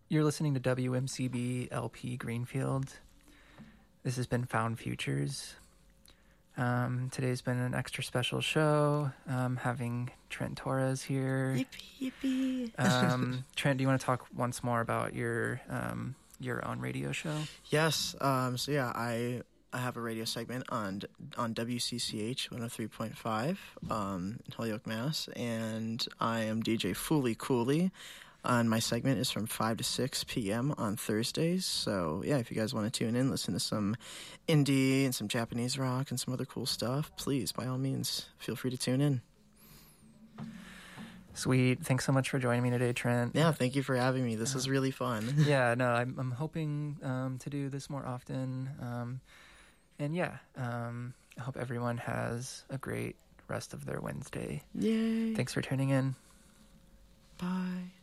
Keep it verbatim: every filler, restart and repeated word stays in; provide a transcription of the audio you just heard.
You're listening to W M C B L P Greenfield. This has been Found Futures. Um, today's been an extra special show, um, having Trent Torres here. Yippee, yippee. um, Trent, do you want to talk once more about your um, your own radio show? Yes. Um, so yeah, I I have a radio segment on on W C C H one oh three point five um, in Holyoke, Mass. And I am D J Fooly Cooley. And my segment is from five to six p.m. on Thursdays. So, yeah, if you guys want to tune in, listen to some indie and some Japanese rock and some other cool stuff, please, by all means, feel free to tune in. Sweet. Thanks so much for joining me today, Trent. Yeah, thank you for having me. This uh, is really fun. yeah, no, I'm, I'm hoping um, to do this more often. Um, and, yeah, um, I hope everyone has a great rest of their Wednesday. Yay. Thanks for tuning in. Bye.